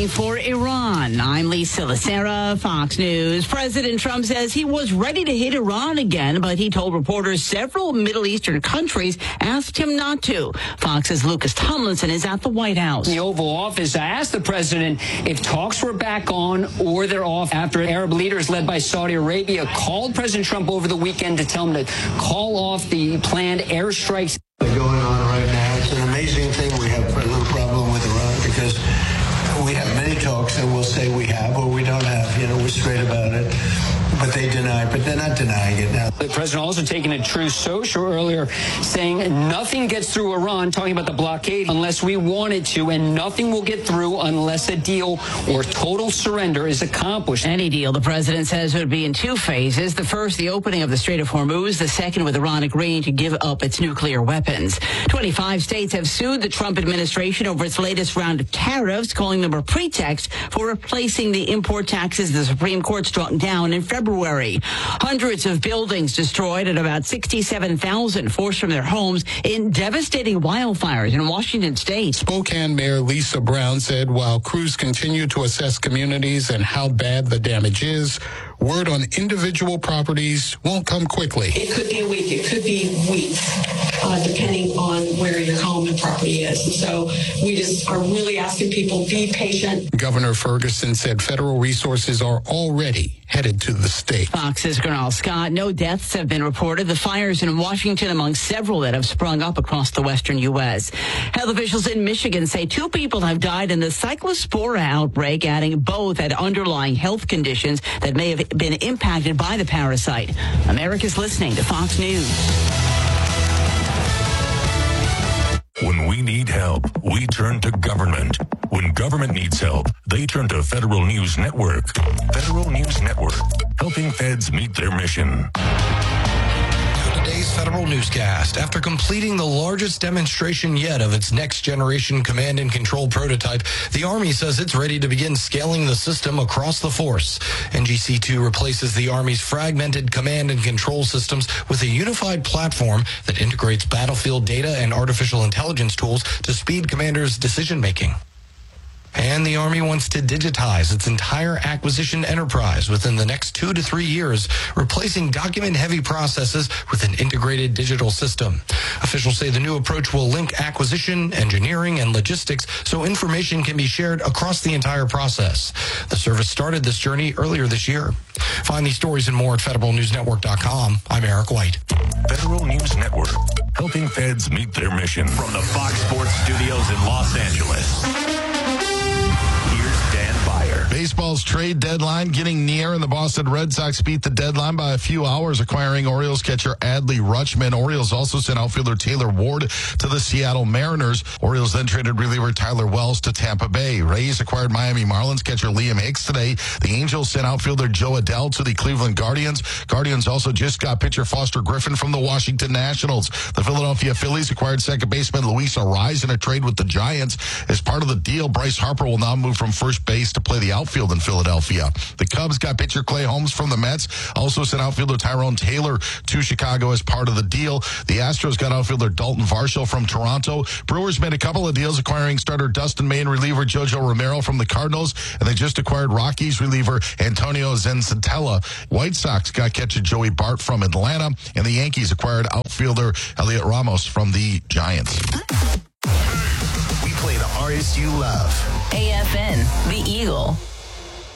morning for Iran. I'm Lisa Lacera, Fox News. President Trump says he was ready to hit Iran again, but he told reporters several Middle Eastern countries asked him not to. Fox's Lucas Tomlinson is at the White House. The Oval Office asked the president if talks were back on or they're off after Arab leaders led by Saudi Arabia called President Trump over the weekend to tell him to call off the planned airstrikes. Going on right now. It's an amazing thing. We have a little problem with Iran because we have many talks and we'll say we have or we don't have. We're straight about it. But they deny, but they're not denying it now. The president also taking a Truth Social earlier saying nothing gets through Iran, talking about the blockade unless we want it to, and nothing will get through unless a deal or total surrender is accomplished. Any deal, the president says, would be in two phases. The first, the opening of the Strait of Hormuz. The second, with Iran agreeing to give up its nuclear weapons. 25 states have sued the Trump administration over its latest round of tariffs, calling them a pretext for replacing the import taxes the Supreme Court struck down in February. Hundreds of buildings destroyed and about 67,000 forced from their homes in devastating wildfires in Washington state. Spokane Mayor Lisa Brown said while crews continue to assess communities and how bad the damage is, word on individual properties won't come quickly. It could be a week, it could be weeks, depending on where your home and property is. And so we just are really asking people, be patient. Governor Ferguson said federal resources are already headed to the state. Fox's Gernal Scott. No deaths have been reported. The fires in Washington among several that have sprung up across the western U.S. Health officials in Michigan say 2 people have died in the cyclospora outbreak, adding both had underlying health conditions that may have been impacted by the parasite. America's listening to Fox News. When we need help, we turn to government. When government needs help, they turn to Federal News Network. Federal News Network, helping feds meet their mission. Today's Federal Newscast. After completing the largest demonstration yet of its next-generation command and control prototype, the Army says it's ready to begin scaling the system across the force. NGC-2 replaces the Army's fragmented command and control systems with a unified platform that integrates battlefield data and artificial intelligence tools to speed commanders' decision-making. And the Army wants to digitize its entire acquisition enterprise within the next 2 to 3 years, replacing document-heavy processes with an integrated digital system. Officials say the new approach will link acquisition, engineering, and logistics so information can be shared across the entire process. The service started this journey earlier this year. Find these stories and more at federalnewsnetwork.com. I'm Eric White. Federal News Network, helping feds meet their mission. From the Fox Sports Studios in Los Angeles. Baseball's trade deadline getting near, and the Boston Red Sox beat the deadline by a few hours, acquiring Orioles catcher Adley Rutschman. Orioles also sent outfielder Taylor Ward to the Seattle Mariners. Orioles then traded reliever Tyler Wells to Tampa Bay. Rays acquired Miami Marlins catcher Liam Hicks today. The Angels sent outfielder Joe Adell to the Cleveland Guardians. Guardians also just got pitcher Foster Griffin from the Washington Nationals. The Philadelphia Phillies acquired second baseman Luis Arraez in a trade with the Giants. As part of the deal, Bryce Harper will now move from first base to play the outfield in Philadelphia. The Cubs got pitcher Clay Holmes from the Mets. Also sent outfielder Tyrone Taylor to Chicago as part of the deal. The Astros got outfielder Dalton Varsho from Toronto. Brewers made a couple of deals, acquiring starter Dustin May and reliever Jojo Romero from the Cardinals. And they just acquired Rockies reliever Antonio Zensatella. White Sox got catcher Joey Bart from Atlanta. And the Yankees acquired outfielder Elliot Ramos from the Giants. We play the artists you love. AFN, The Eagle.